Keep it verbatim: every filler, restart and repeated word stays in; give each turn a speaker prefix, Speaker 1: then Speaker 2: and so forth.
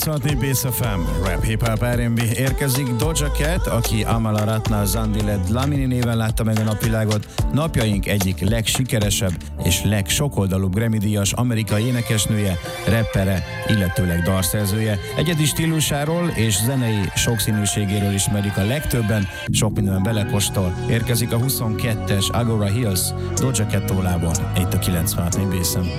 Speaker 1: kilencvenhat Bass ef em, Rap Hip Hop er and bé érkezik. Doja Cat, aki Amala Ratna Zandile Dlamini néven látta meg a napvilágot, napjaink egyik legsikeresebb és legsokoldalúbb Grammy-díjas amerikai énekesnője, rappere, illetőleg dalszerzője. Egyedi stílusáról és zenei sokszínűségéről ismerik a legtöbben, sok mindenben belekóstol. Érkezik a huszonkettes Agora Hills Doja Cat tollából, itt a kilencvenhat Bass ef em.